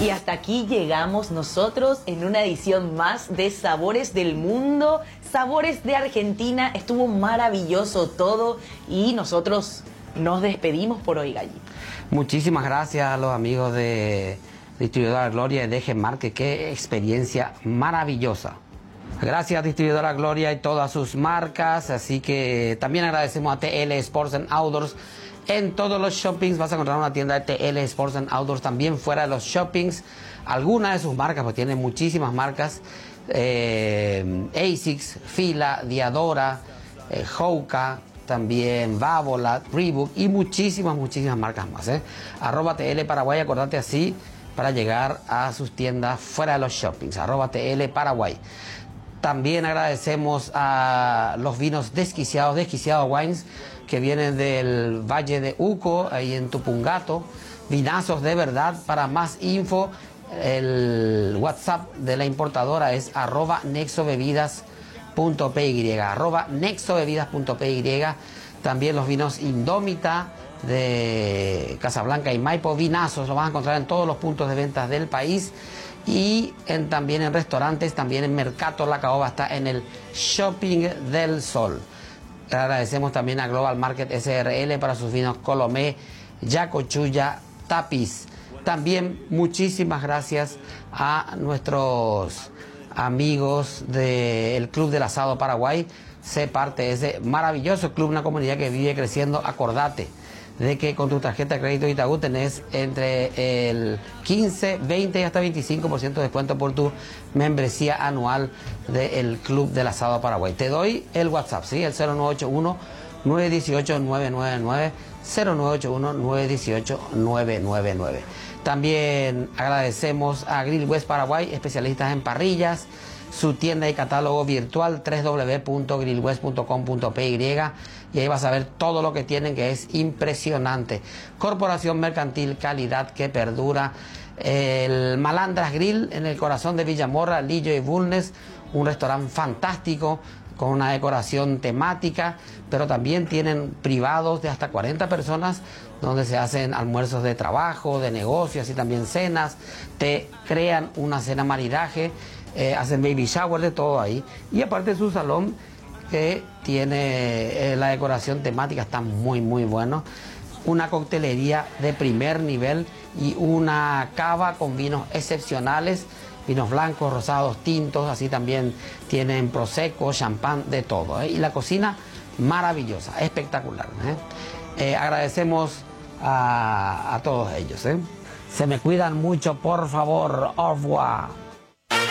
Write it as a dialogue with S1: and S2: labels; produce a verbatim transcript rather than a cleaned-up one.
S1: Y hasta aquí llegamos nosotros en una edición más de Sabores del Mundo, Sabores de Argentina. Estuvo maravilloso todo y nosotros nos despedimos por hoy, Galli.
S2: Muchísimas gracias a los amigos de Distribuidora Gloria y de G Market. Qué experiencia maravillosa. Gracias Distribuidora Gloria y todas sus marcas. Así que también agradecemos a T L Sports and Outdoors. En todos los shoppings vas a encontrar una tienda de T L Sports and Outdoors, también fuera de los shoppings. Algunas de sus marcas, pues tienen muchísimas marcas. Eh, ASICS, Fila, Diadora, eh, Hoka, también Babolat, Reebok y muchísimas, muchísimas marcas más. ¿eh? Arroba T L Paraguay, acordate así para llegar a sus tiendas fuera de los shoppings. Arroba T L Paraguay. También agradecemos a los vinos desquiciados, desquiciados wines, que vienen del Valle de Uco, ahí en Tupungato. Vinazos de verdad. Para más info, el WhatsApp de la importadora es arroba nexobebidas.py, arroba nexobebidas.py. También los vinos Indómita de Casablanca y Maipo, vinazos, lo van a encontrar en todos los puntos de ventas del país. Y en, también en restaurantes, también en Mercato La Caoba, está en el Shopping del Sol. Agradecemos también a Global Market S R L para sus vinos Colomé, Yacochulla, Tapiz. También muchísimas gracias a nuestros amigos del Club del Asado Paraguay. Sé parte de ese maravilloso club, una comunidad que vive creciendo. Acordate de que con tu tarjeta de crédito Itaú tenés entre el quince, veinte y hasta veinticinco por ciento de descuento por tu membresía anual del Club del Asado Paraguay. Te doy el WhatsApp, ¿sí? El cero nueve ocho uno, nueve uno ocho, nueve nueve nueve, cero nueve ocho uno, nueve uno ocho, nueve nueve nueve. También agradecemos a Grill West Paraguay, especialistas en parrillas, su tienda y catálogo virtual doble u doble u doble u punto grill west punto com punto p y, y ahí vas a ver todo lo que tienen, que es impresionante. Corporación Mercantil, calidad que perdura. El Malandras Grill en el corazón de Villamorra, Lillo y Bulnes, un restaurante fantástico con una decoración temática, pero también tienen privados de hasta cuarenta personas donde se hacen almuerzos de trabajo, de negocios y también cenas. Te crean una cena maridaje. Eh, hacen baby shower, de todo ahí. Y aparte su salón, que tiene eh, la decoración temática, está muy muy bueno. Una coctelería de primer nivel y una cava con vinos excepcionales, vinos blancos, rosados, tintos. Así también tienen prosecco, champán, de todo. ¿eh? Y la cocina maravillosa, espectacular. ¿eh? Eh, agradecemos a, a todos ellos. ¿eh? Se me cuidan mucho, por favor. Au revoir.